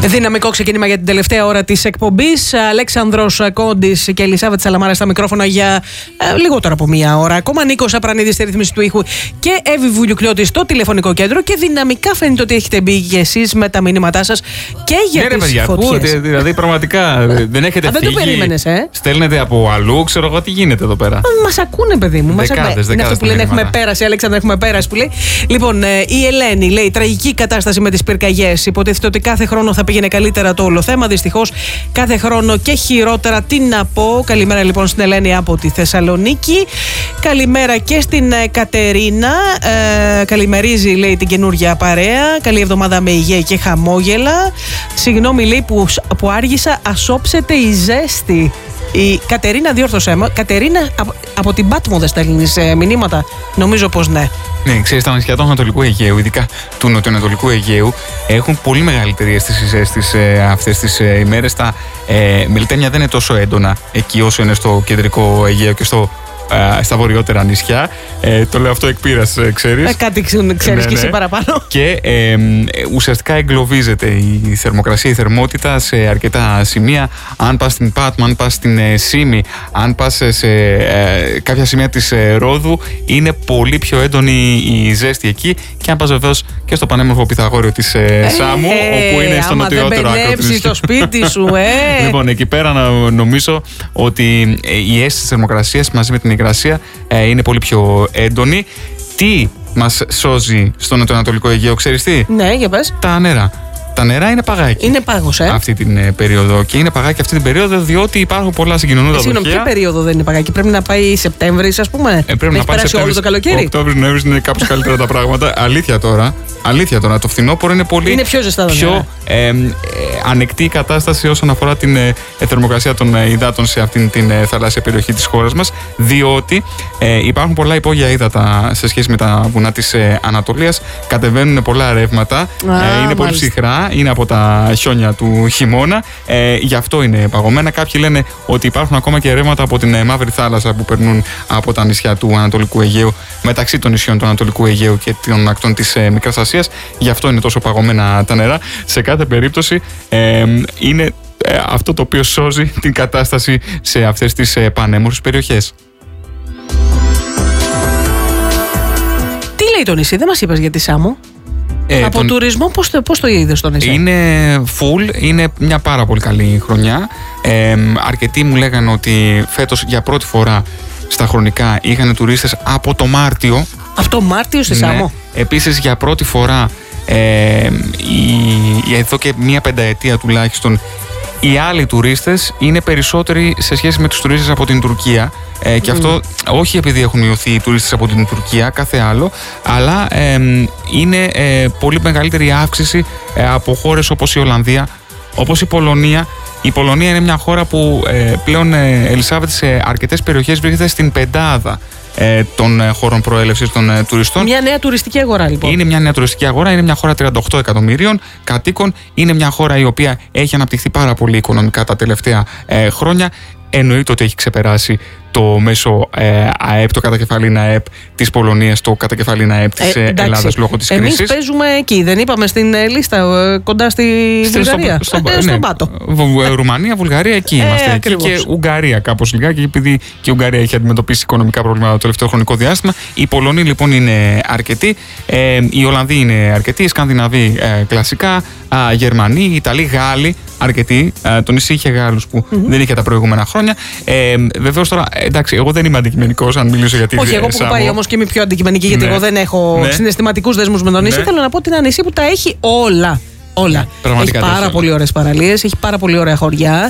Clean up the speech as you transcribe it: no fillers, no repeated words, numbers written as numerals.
Δυναμικό ξεκίνημα για την τελευταία ώρα της εκπομπής. Αλέξανδρος Κόντης και Ελισάβετ Σαλαμάρα στα μικρόφωνα για λιγότερο από μία ώρα. Ακόμα Νίκος Απρανίδης στη ρύθμιση του ήχου και Εύη Βουλιουκλιώτη στο τηλεφωνικό κέντρο. Και δυναμικά φαίνεται ότι έχετε μπει και εσείς με τα μηνύματά σας και για τις φωτιές. Δηλαδή πραγματικά δεν έχετε φύγει. Δεν το περίμενες, Στέλνετε από αλλού, ξέρω εγώ τι γίνεται εδώ πέρα. Μας ακούνε, παιδί μου. Δεκάδες είναι αυτό που λένε έχουμε πέρασει, Αλέξανδρα, έχουμε πέρασει που λέει. Λοιπόν, η Ελένη λέει τραγική κατάσταση με τις πυρκαγιές. Υποτίθεται ότι κάθε χρόνο θα πήγαινε καλύτερα το όλο θέμα. Δυστυχώς κάθε χρόνο και χειρότερα. Τι να πω. Καλημέρα λοιπόν στην Ελένη από τη Θεσσαλονίκη. Καλημέρα και στην Κατερίνα. Καλημερίζει, λέει, την καινούργια παρέα. Καλή εβδομάδα με υγεία και χαμόγελα. Συγγνώμη, λέει, που άργησα. Ασόψετε η ζέστη. Η Κατερίνα, διόρθωσέ με. Κατερίνα, από την Πάτμο δεν στέλνεις μηνύματα? Νομίζω πως ναι. Ναι, ξέρεις, τα νησιά του Ανατολικού Αιγαίου, ειδικά του Νοτιοανατολικού Αιγαίου, έχουν πολύ μεγαλύτερη αίσθηση ζέστης αυτές τις ημέρες. Τα μελιτέμια δεν είναι τόσο έντονα εκεί όσο είναι στο κεντρικό Αιγαίο και στα βορειότερα νησιά. Το λέω αυτό εκ πείρας, ξέρεις. Κάτι ξέρεις και εσύ παραπάνω. Και ουσιαστικά εγκλωβίζεται η θερμοκρασία, η θερμότητα σε αρκετά σημεία. Αν πας στην Πάτμο, αν πας στην Σύμη, αν πας σε κάποια σημεία της Ρόδου, είναι πολύ πιο έντονη η ζέστη εκεί. Και αν πας βεβαίως και στο πανέμορφο Πυθαγόριο της Σάμου, όπου είναι στο νοτιότερο άκρο της στο σπίτι σου, Λοιπόν, εκεί πέρα νομίζω ότι η αίσθηση της θερμοκρασίας μαζί με την υγρασία είναι πολύ πιο έντονη. Τι μας σώζει στο νοτιοανατολικό Αιγαίο, ξέρεις τι? Ναι, για πες. Τα νερά. Τα νερά είναι παγάκι. Είναι πάγος, αυτή την περίοδο. Και είναι παγάκι αυτή την περίοδο διότι υπάρχουν πολλά συγκοινωνούντα δοχεία. Συγγνώμη, ποια περίοδο δεν είναι παγάκι? Πρέπει να πάει Σεπτέμβρης, ας πούμε. Πρέπει να πάει όλο το καλοκαίρι. Οκτώβρης, Νοέμβρης είναι κάπως καλύτερα τα πράγματα. Αλήθεια τώρα. Το φθινόπωρο είναι πολύ πιο ζεστά, πιο ανεκτή η κατάσταση όσον αφορά την θερμοκρασία των υδάτων σε αυτήν την θαλάσσια περιοχή της χώρας μας. Διότι υπάρχουν πολλά υπόγεια ύδατα σε σχέση με τα βουνά της Ανατολίας. Κατεβαίνουν πολλά ρεύματα. Είναι πολύ ψυχρά. Είναι από τα χιόνια του χειμώνα. Γι' αυτό είναι παγωμένα. Κάποιοι λένε ότι υπάρχουν ακόμα και ρεύματα από την Μαύρη Θάλασσα που περνούν από τα νησιά του Ανατολικού Αιγαίου, μεταξύ των νησιών του Ανατολικού Αιγαίου και των ακτών της Μικράς Ασίας. Γι' αυτό είναι τόσο παγωμένα τα νερά. Σε κάθε περίπτωση είναι αυτό το οποίο σώζει την κατάσταση σε αυτές τις πανέμορφες περιοχές. Τι λέει το νησί, δεν μας είπες για τη Σάμο? Από τουρισμό πώς το είδες στο νησί? Είναι full, είναι μια πάρα πολύ καλή χρονιά. Αρκετοί μου λέγανε ότι φέτος για πρώτη φορά στα χρονικά είχαν τουρίστες από το Μάρτιο. Από το Μάρτιο στη Σάμο? Επίσης για πρώτη φορά εδώ και μία πενταετία τουλάχιστον οι άλλοι τουρίστες είναι περισσότεροι σε σχέση με τους τουρίστες από την Τουρκία. Και αυτό όχι επειδή έχουν μειωθεί οι τουρίστες από την Τουρκία, κάθε άλλο, αλλά είναι πολύ μεγαλύτερη αύξηση από χώρες όπως η Ολλανδία, όπως η Πολωνία. Η Πολωνία είναι μια χώρα που πλέον, Ελισάβετ, σε αρκετές περιοχές βρίσκεται στην πεντάδα των χώρων προέλευσης των τουριστών. Μια νέα τουριστική αγορά, λοιπόν. Είναι μια νέα τουριστική αγορά, είναι μια χώρα 38 εκατομμυρίων κατοίκων. Είναι μια χώρα η οποία έχει αναπτυχθεί πάρα πολύ οικονομικά τα τελευταία χρόνια. Εννοείται ότι έχει ξεπεράσει το μέσο ΑΕΠ, το κατακεφαλήν ΑΕΠ της Πολωνίας, το κατακεφαλήν ΑΕΠ της Ελλάδας λόγω της κρίσης. Εμείς παίζουμε εκεί, δεν είπαμε στην λίστα κοντά στη Βουλγαρία? Στον πάτο. Ρουμανία, Βουλγαρία, εκεί είμαστε. Εκεί και Ουγγαρία κάπως λιγάκι, επειδή και η Ουγγαρία έχει αντιμετωπίσει οικονομικά προβλήματα το τελευταίο χρονικό διάστημα. Οι Πολωνοί λοιπόν είναι αρκετοί, οι Ολλανδοί είναι αρκετοί, οι Σκανδιναβοί κλασικά, Γερμανοί, Ιταλοί, Γάλλοι αρκετοί. Το νησί είχε Γάλλους που δεν είχε τα προηγούμενα χρόνια. Βεβαίως τώρα, εντάξει, εγώ δεν είμαι αντικειμενικός αν μιλήσω για τη Σάμο. Όχι, εγώ που έχω πάει όμως και είμαι πιο αντικειμενική, γιατί εγώ δεν έχω συναισθηματικούς δεσμούς με τον νησί. Θέλω να πω ότι είναι ένα νησί που τα έχει όλα. Έχει πάρα πολύ ωραίες παραλίες, έχει πάρα πολύ ωραία χωριά.